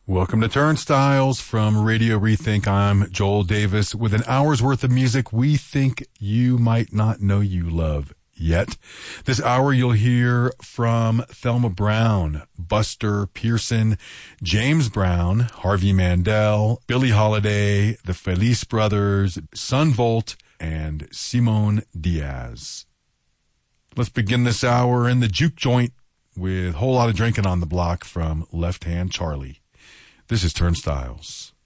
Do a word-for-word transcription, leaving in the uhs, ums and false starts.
Welcome to Turnstiles from Radio Rethink. I'm Joel Davis with an hour's worth of music we think you might not know you love yet. This hour you'll hear from Thelma Brown, Buster Pearson, James Brown, Harvey Mandel, Billie Holiday, the Felice Brothers, Son Volt, and Simone Diaz. Let's begin this hour in the juke joint with a whole lot of drinking on the block from Left Hand Charlie. This is Turnstiles.